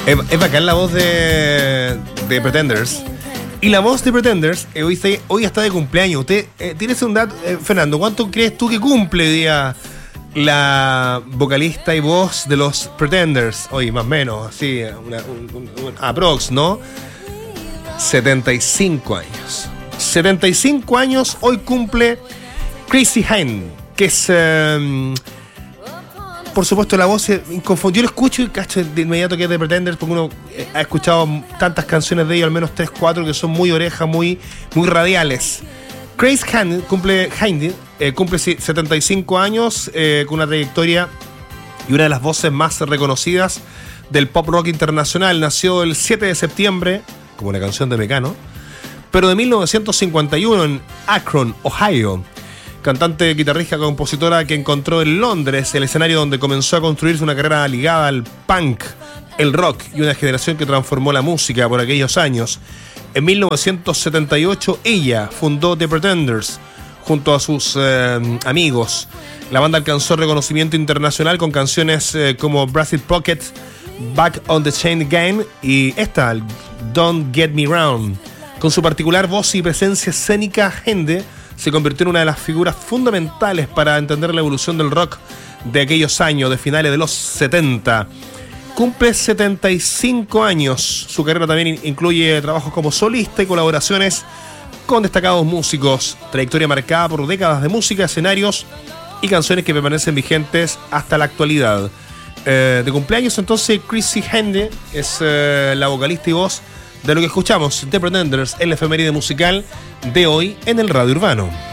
Es bacán la voz de Pretenders. Y la voz de Pretenders hoy está de cumpleaños. Usted tienes un dato, Fernando, ¿cuánto crees tú que cumple hoy día la vocalista y voz de los Pretenders? Hoy, más o menos, así, un aprox, ¿no? 75 años. 75 años hoy cumple Chrissie Hynde, que es... por supuesto, la voz inconfundible. Yo lo escucho y cacho de inmediato que es de Pretenders, porque uno ha escuchado tantas canciones de ellos, al menos 3, 4, que son muy orejas, muy radiales. Chrissie Hynde cumple 75 años, con una trayectoria y una de las voces más reconocidas del pop rock internacional. Nació el 7 de septiembre, como la canción de Mecano, pero de 1951 en Akron, Ohio. Cantante, guitarrista, compositora que encontró en Londres el escenario donde comenzó a construirse una carrera ligada al punk, el rock y una generación que transformó la música por aquellos años. En 1978 ella fundó The Pretenders junto a sus amigos. La banda alcanzó reconocimiento internacional con canciones como Brass Pocket, Back on the Chain Game y esta, Don't Get Me Round. Con su particular voz y presencia escénica, Hynde se convirtió en una de las figuras fundamentales para entender la evolución del rock de aquellos años, de finales de los 70. Cumple 75 años. Su carrera también incluye trabajos como solista y colaboraciones con destacados músicos. Trayectoria marcada por décadas de música, escenarios y canciones que permanecen vigentes hasta la actualidad. De cumpleaños entonces Chrissie Hynde es la vocalista y voz de lo que escuchamos, The Pretenders, en la efeméride musical de hoy en el Radio Urbano.